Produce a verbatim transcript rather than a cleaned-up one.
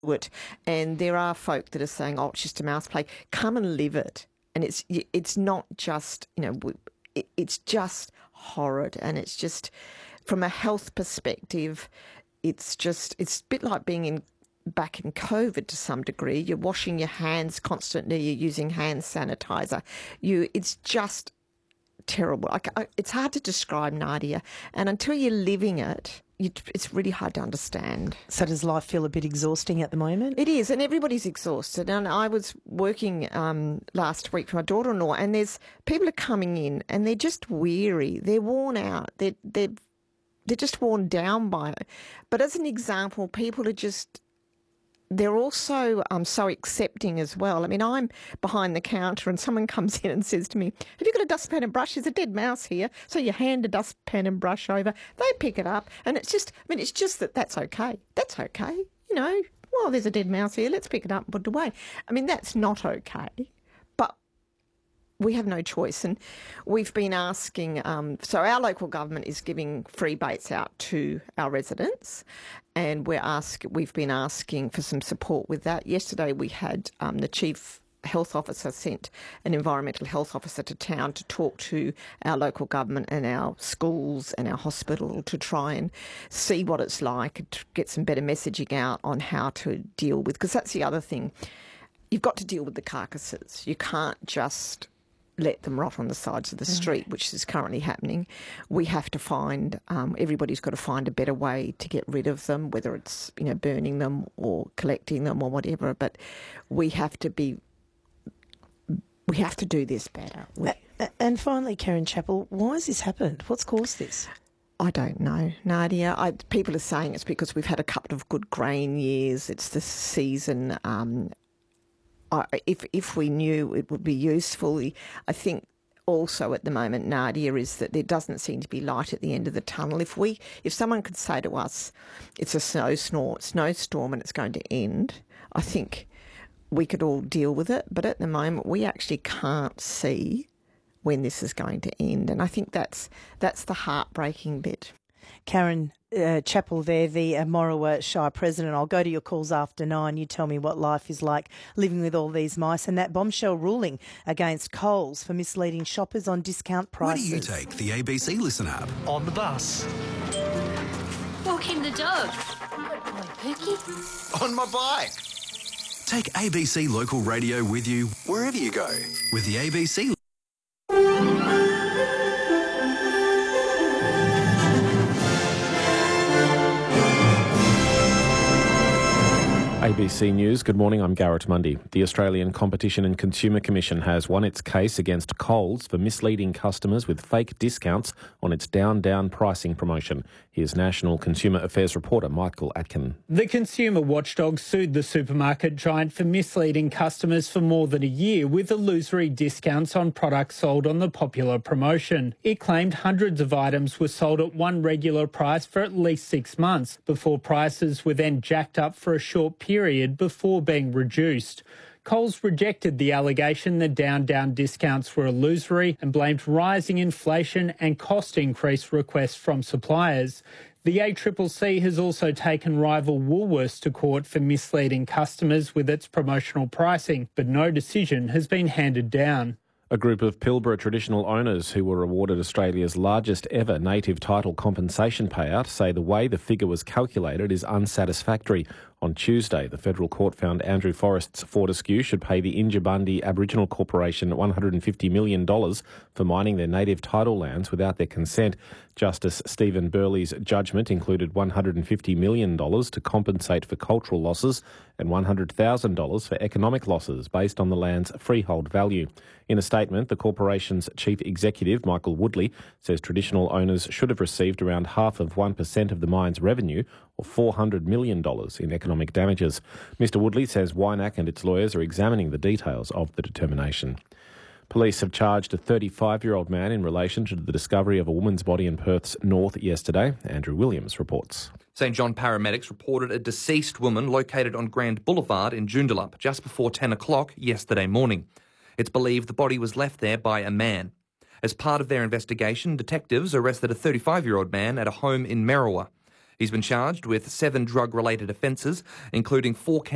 it. And there are folk that are saying, oh, it's just a mouse plague. Come and live it. And it's it's not just, you know, it, it's just horrid. And it's just, from a health perspective, it's just, it's a bit like being in back in COVID to some degree. You're washing your hands constantly. You're using hand sanitizer. You, it's just terrible. I, I, it's hard to describe, Nadia. And until you're living it, you, it's really hard to understand. So does life feel a bit exhausting at the moment? It is, and everybody's exhausted. And I was working um, last week for my daughter-in-law, and there's people are coming in, and they're just weary. They're worn out. They're they're they're just worn down by it. But as an example, people are just. They're also um, so accepting as well. I mean, I'm behind the counter and someone comes in and says to me, have you got a dustpan and brush? There's a dead mouse here. So you hand a dustpan and brush over. They pick it up. And it's just, I mean, it's just that that's okay. That's okay. You know, well, there's a dead mouse here. Let's pick it up and put it away. I mean, that's not okay. But we have no choice. And we've been asking, um, so our local government is giving free baits out to our residents. And we're ask, we've been asking for some support with that. Yesterday we had um, the Chief Health Officer sent an environmental health officer to town to talk to our local government and our schools and our hospital to try and see what it's like and to get some better messaging out on how to deal with, because that's the other thing. You've got to deal with the carcasses. You can't just let them rot on the sides of the street, which is currently happening. We have to find, um, everybody's got to find a better way to get rid of them, whether it's, you know, burning them or collecting them or whatever. But we have to be, we have to do this better. We, and finally, Karen Chappell, why has this happened? What's caused this? I don't know, Nadia. I, people are saying it's because we've had a couple of good grain years. It's the season. Um, I, if if we knew it would be useful, I think also at the moment, Nadia, is that there doesn't seem to be light at the end of the tunnel. If we, if someone could say to us, it's a snow snort, snowstorm and it's going to end, I think we could all deal with it. But at the moment, we actually can't see when this is going to end, and I think that's that's the heartbreaking bit. Karen uh, Chappell there, the uh, Morawa Shire President. I'll go to your calls after nine. You tell me what life is like living with all these mice, and that bombshell ruling against Coles for misleading shoppers on discount prices. Where do you take the A B C Listen app? On the bus. Walking the dog. On Pookie. On my bike. Take A B C Local Radio with you wherever you go with the A B C. A B C News, good morning, I'm Garrett Mundy. The Australian Competition and Consumer Commission has won its case against Coles for misleading customers with fake discounts on its Down Down pricing promotion. Here's National Consumer Affairs reporter Michael Atkin. The consumer watchdog sued the supermarket giant for misleading customers for more than a year with illusory discounts on products sold on the popular promotion. It claimed hundreds of items were sold at one regular price for at least six months before prices were then jacked up for a short period before being reduced. Coles rejected the allegation that Down Down discounts were illusory and blamed rising inflation and cost increase requests from suppliers. The A C C C has also taken rival Woolworths to court for misleading customers with its promotional pricing, but no decision has been handed down. A group of Pilbara traditional owners who were awarded Australia's largest ever native title compensation payout say the way the figure was calculated is unsatisfactory. On Tuesday, the federal court found Andrew Forrest's Fortescue should pay the Injibandi Aboriginal Corporation one hundred fifty million dollars for mining their native title lands without their consent. Justice Stephen Burley's judgment included one hundred fifty million dollars to compensate for cultural losses and one hundred thousand dollars for economic losses based on the land's freehold value. In a statement, the corporation's chief executive, Michael Woodley, says traditional owners should have received around half of one percent of the mine's revenue, or four hundred million dollars in economic damages. Mister Woodley says Wynack and its lawyers are examining the details of the determination. Police have charged a thirty-five-year-old man in relation to the discovery of a woman's body in Perth's north yesterday. Andrew Williams reports. St John paramedics reported a deceased woman located on Grand Boulevard in Joondalup just before ten o'clock yesterday morning. It's believed the body was left there by a man. As part of their investigation, detectives arrested a thirty-five-year-old man at a home in Merriwa. He's been charged with seven drug-related offences, including four counts